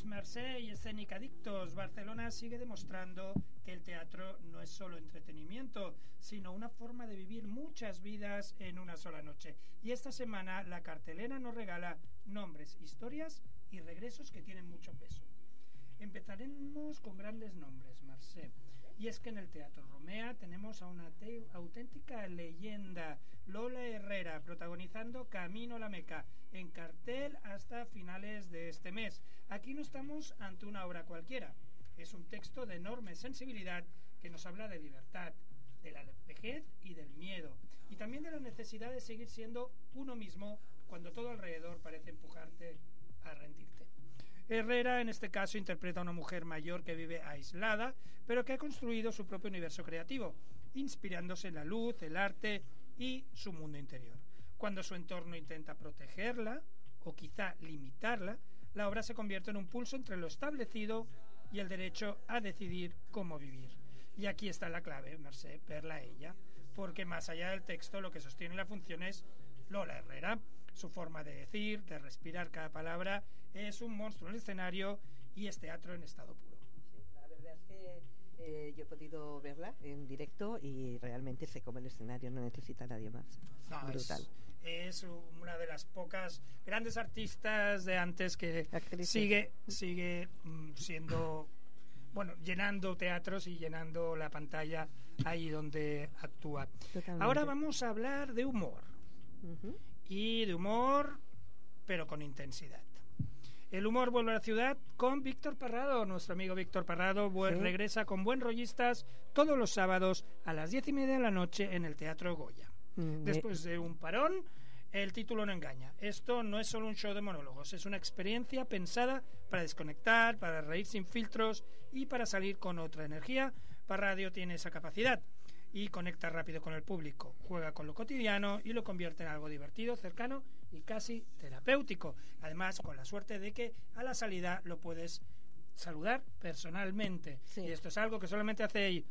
Pues Mercè y Escenicadictos, Barcelona sigue demostrando que el teatro no es solo entretenimiento, sino una forma de vivir muchas vidas en una sola noche. Y esta semana la cartelera nos regala nombres, historias y regresos que tienen mucho peso. Empezaremos con grandes nombres, Mercè. Y es que en el Teatro Romea tenemos a una auténtica leyenda, Lola Herrera, protagonizando Camino a la Meca, en cartel hasta finales de este mes. Aquí no estamos ante una obra cualquiera. Es un texto de enorme sensibilidad que nos habla de libertad, de la vejez y del miedo, y también de la necesidad de seguir siendo uno mismo cuando todo alrededor parece empujarte a rendirte. Herrera, en este caso, interpreta a una mujer mayor que vive aislada, pero que ha construido su propio universo creativo, inspirándose en la luz, el arte y su mundo interior. Cuando su entorno intenta protegerla, o quizá limitarla, la obra se convierte en un pulso entre lo establecido y el derecho a decidir cómo vivir. Y aquí está la clave, Mercè, verla a ella, porque más allá del texto lo que sostiene la función es Lola Herrera. Su forma de decir, de respirar cada palabra, es un monstruo en el escenario y es teatro en estado puro. Sí, la verdad es que yo he podido verla en directo y realmente se come el escenario, no necesita nadie más. No, brutal. Es una de las pocas grandes artistas de antes que sigue siendo, bueno, llenando teatros y llenando la pantalla ahí donde actúa. Totalmente. Ahora vamos a hablar de humor. Uh-huh. Y de humor, pero con intensidad. El humor vuelve a la ciudad con Víctor Parrado. Nuestro amigo Víctor Parrado regresa con Buen Rollistas todos los sábados a las 10:30 de la noche en el Teatro Goya. Después de un parón, el título no engaña. Esto no es solo un show de monólogos, es una experiencia pensada para desconectar, para reír sin filtros y para salir con otra energía. Parrado tiene esa capacidad y conecta rápido con el público, juega con lo cotidiano y lo convierte en algo divertido, cercano y casi terapéutico. Además, con la suerte de que a la salida lo puedes saludar personalmente. Sí. Y esto es algo que solamente hace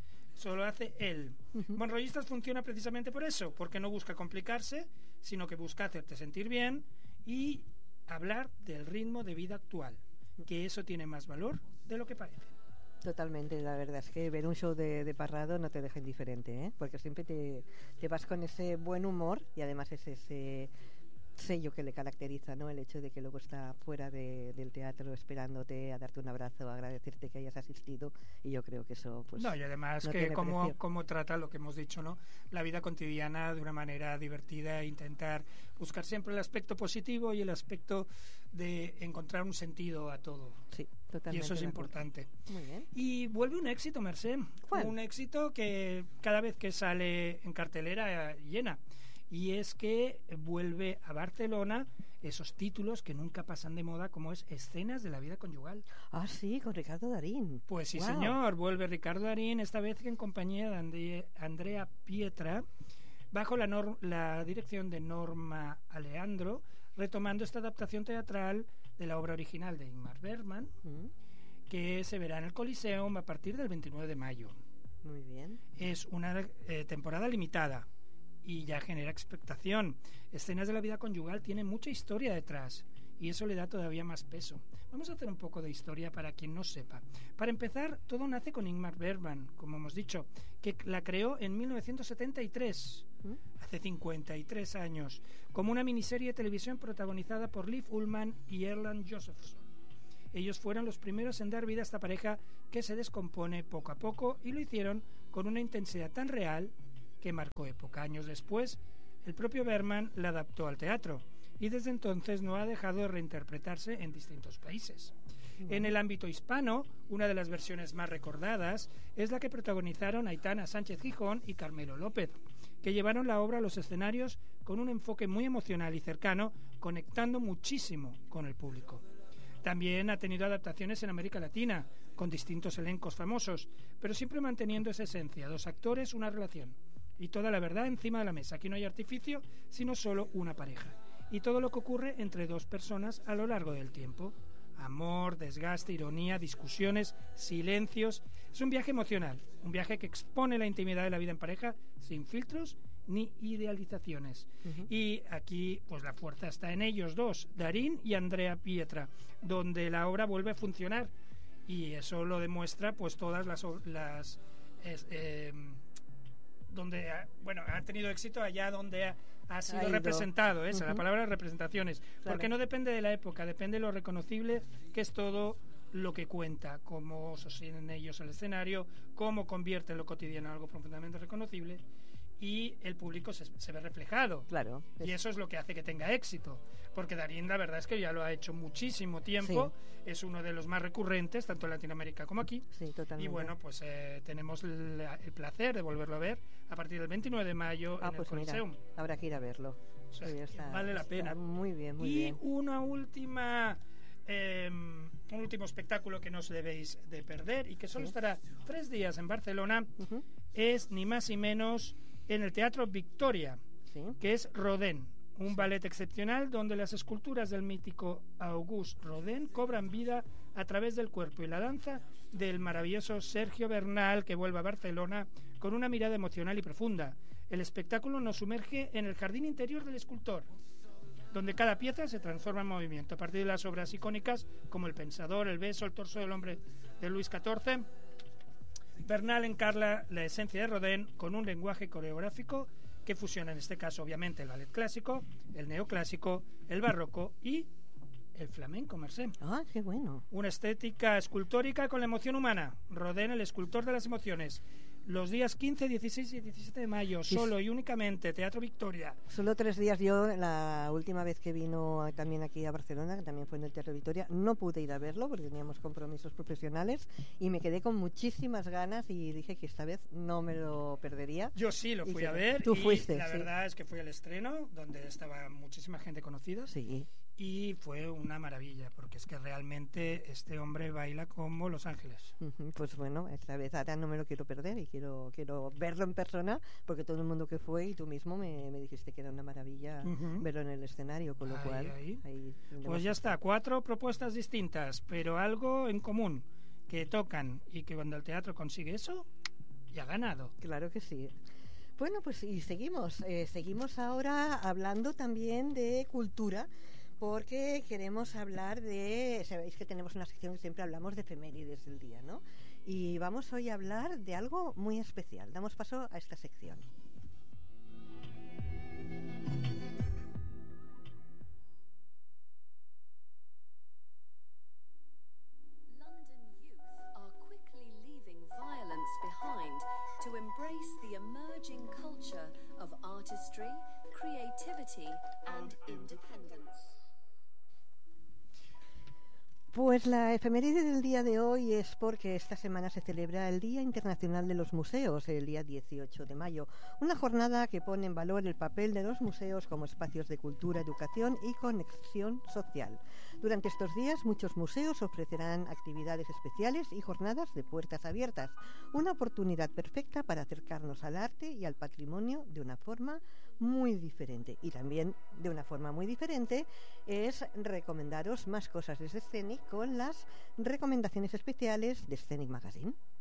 él. Uh-huh. Buen Rollistas funciona precisamente por eso, porque no busca complicarse, sino que busca hacerte sentir bien y hablar del ritmo de vida actual, que eso tiene más valor de lo que parece. Totalmente, la verdad es que ver un show de Parrado no te deja indiferente, ¿eh? Porque siempre te vas con ese buen humor y además es ese sello que le caracteriza, ¿no? El hecho de que luego está fuera del teatro esperándote a darte un abrazo, a agradecerte que hayas asistido, y yo creo que eso pues no, y además no que cómo trata lo que hemos dicho, ¿no? La vida cotidiana de una manera divertida e intentar buscar siempre el aspecto positivo y el aspecto de encontrar un sentido a todo. Sí, totalmente. Y eso es importante. Muy bien. Y vuelve un éxito, Mercè. ¿Cuál? Un éxito que cada vez que sale en cartelera llena. Y es que vuelve a Barcelona esos títulos que nunca pasan de moda, como es Escenas de la vida conyugal. Ah, sí, con Ricardo Darín. Pues sí, wow. Señor, vuelve Ricardo Darín, esta vez en compañía de Andrea Pietra, bajo la dirección de Norma Aleandro, retomando esta adaptación teatral de la obra original de Ingmar Bergman, que se verá en el Coliseum a partir del 29 de mayo. Muy bien. Es una temporada limitada y ya genera expectación. Escenas de la vida conyugal tiene mucha historia detrás y eso le da todavía más peso. Vamos a hacer un poco de historia para quien no sepa. Para empezar, todo nace con Ingmar Bergman, como hemos dicho, que la creó en 1973, hace 53 años, como una miniserie de televisión protagonizada por Liv Ullmann y Erland Josephson. Ellos fueron los primeros en dar vida a esta pareja que se descompone poco a poco y lo hicieron con una intensidad tan real que marcó época. Años después, el propio Bergman la adaptó al teatro y desde entonces no ha dejado de reinterpretarse en distintos países. En el ámbito hispano, una de las versiones más recordadas es la que protagonizaron Aitana Sánchez Gijón y Carmelo López, que llevaron la obra a los escenarios con un enfoque muy emocional y cercano, conectando muchísimo con el público. También ha tenido adaptaciones en América Latina, con distintos elencos famosos, pero siempre manteniendo esa esencia, 2 actores, una relación. Y toda la verdad encima de la mesa. Aquí no hay artificio, sino solo una pareja. Y todo lo que ocurre entre 2 personas a lo largo del tiempo. Amor, desgaste, ironía, discusiones, silencios. Es un viaje emocional, un viaje que expone la intimidad de la vida en pareja, sin filtros ni idealizaciones. Y aquí pues la fuerza está en ellos dos, Darín y Andrea Pietra, donde la obra vuelve a funcionar, y eso lo demuestra pues todas las donde ha tenido éxito allá donde ha sido representado, esa la palabra representaciones, porque no depende de la época, depende de lo reconocible que es todo lo que cuenta, cómo sostienen ellos el escenario, cómo convierte lo cotidiano en algo profundamente reconocible, y el público se ve reflejado. Claro. Y eso es lo que hace que tenga éxito, porque Darín la verdad es que ya lo ha hecho muchísimo tiempo, es uno de los más recurrentes, tanto en Latinoamérica como aquí. Sí, totalmente. Y bueno, pues tenemos el placer de volverlo a ver a partir del 29 de mayo en el Coliseum. Mira, habrá que ir a verlo. O sea, vale la pena. Muy bien, muy bien. Y una última... un último espectáculo que no os debéis de perder y que solo estará 3 días en Barcelona, es ni más ni menos en el Teatro Victoria, que es Rodin, un ballet excepcional donde las esculturas del mítico Auguste Rodin cobran vida a través del cuerpo y la danza del maravilloso Sergio Bernal, que vuelve a Barcelona con una mirada emocional y profunda. El espectáculo nos sumerge en el jardín interior del escultor, donde cada pieza se transforma en movimiento. A partir de las obras icónicas como El Pensador, El Beso, El Torso del Hombre de Luis XIV, Bernal encarna la esencia de Rodin con un lenguaje coreográfico que fusiona, en este caso, obviamente, el ballet clásico, el neoclásico, el barroco y el flamenco, Mercé. ¡Ah, qué bueno! Una estética escultórica con la emoción humana. Rodin, el escultor de las emociones. Los días 15, 16 y 17 de mayo, solo y únicamente, Teatro Victoria. Solo 3 días. Yo, la última vez que vino también aquí a Barcelona, que también fue en el Teatro Victoria, no pude ir a verlo porque teníamos compromisos profesionales y me quedé con muchísimas ganas y dije que esta vez no me lo perdería. Yo sí lo fui a ver. Tú fuiste, la verdad es que fui al estreno, donde estaba muchísima gente conocida. Sí. Y fue una maravilla, porque es que realmente este hombre baila como Los Ángeles. Pues bueno, esta vez ahora no me lo quiero perder y quiero verlo en persona, porque todo el mundo que fue y tú mismo me dijiste que era una maravilla verlo en el escenario, con lo cual... Ahí pues ya está, 4 propuestas distintas, pero algo en común, que tocan, y que cuando el teatro consigue eso, ya ha ganado. Claro que sí. Bueno, pues y seguimos ahora hablando también de cultura, porque queremos hablar sabéis que tenemos una sección que siempre hablamos de efemérides del día, ¿no? Y vamos hoy a hablar de algo muy especial. Damos paso a esta sección. London youth are quickly leaving violence behind to embrace the emerging culture of artistry, creativity and independence. Pues la efeméride del día de hoy es porque esta semana se celebra el Día Internacional de los Museos, el día 18 de mayo. Una jornada que pone en valor el papel de los museos como espacios de cultura, educación y conexión social. Durante estos días, muchos museos ofrecerán actividades especiales y jornadas de puertas abiertas. Una oportunidad perfecta para acercarnos al arte y al patrimonio de una forma muy diferente. Y también de una forma muy diferente es recomendaros más cosas de Scenic con las recomendaciones especiales de Scenic Magazine.